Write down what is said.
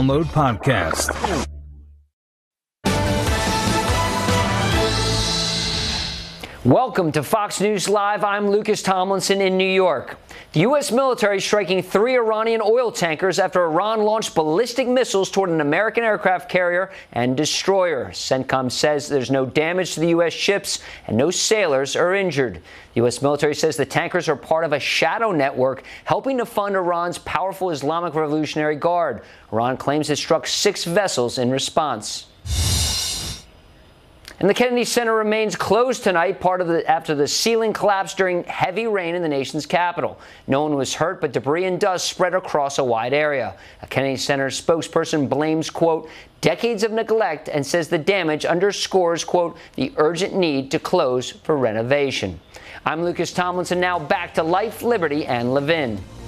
Download podcast. Welcome to Fox News Live. I'm Lucas Tomlinson in New York. The U.S. military striking 3 Iranian oil tankers after Iran launched ballistic missiles toward an American aircraft carrier and destroyer. CENTCOM says there's no damage to the U.S. ships and no sailors are injured. The U.S. military says the tankers are part of a shadow network helping to fund Iran's powerful Islamic Revolutionary Guard. Iran claims it struck 6 vessels in response. And the Kennedy Center remains closed tonight, after the ceiling collapsed during heavy rain in the nation's capital. No one was hurt, but debris and dust spread across a wide area. A Kennedy Center spokesperson blames, quote, decades of neglect and says the damage underscores, quote, the urgent need to close for renovation. I'm Lucas Tomlinson. Now back to life, liberty, and Levin.